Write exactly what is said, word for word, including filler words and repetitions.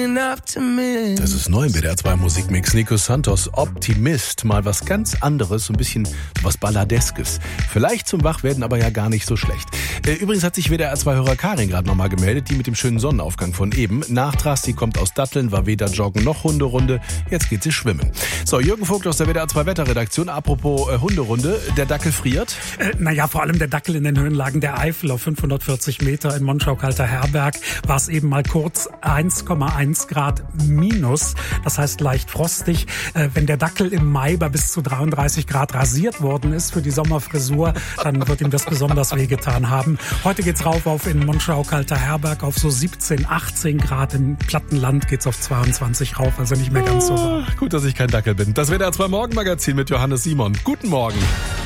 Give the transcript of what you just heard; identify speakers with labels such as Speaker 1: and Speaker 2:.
Speaker 1: Das ist neu im W D R zwei Musikmix. Nico Santos, Optimist. Mal was ganz anderes, so ein bisschen was Balladeskes. Vielleicht zum Wachwerden, aber ja gar nicht so schlecht. Übrigens hat sich W D R zwei Hörer Karin gerade nochmal gemeldet, die mit dem schönen Sonnenaufgang von eben. Nachtrags, die kommt aus Datteln, war weder joggen noch Hunderunde. Jetzt geht sie schwimmen. So, Jürgen Vogt aus der W D R zwei Wetterredaktion. Apropos äh, Hunderunde, der Dackel friert.
Speaker 2: Äh, naja, vor allem der Dackel in den Höhenlagen der Eifel auf fünfhundertvierzig Meter in Monschau-Kalter-Herberg war es eben mal kurz eins Komma eins Grad minus. Das heißt leicht frostig. Äh, wenn der Dackel im Mai bei bis zu dreiunddreißig Grad rasiert worden ist für die Sommerfrisur, dann wird ihm das besonders wehgetan haben. Heute geht's rauf auf in Monschau-Kalter-Herberg auf so siebzehn, achtzehn Grad. Im Plattenland geht's auf zweiundzwanzig rauf, also nicht mehr ganz so warm.
Speaker 1: Gut, dass ich kein Dackel bin. Das W D R zwei Morgenmagazin mit Johannes Simon. Guten Morgen.